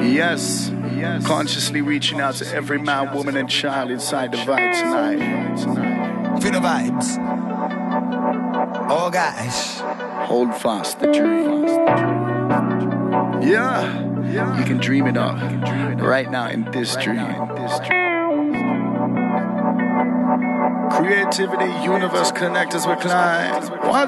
Yes, consciously reaching out to every man, woman, and child inside the vibe tonight. Feel the vibes. Oh gosh. Hold fast the dream. Yeah, you can dream it up right now in this dream. Creativity, universe connect us with Klein.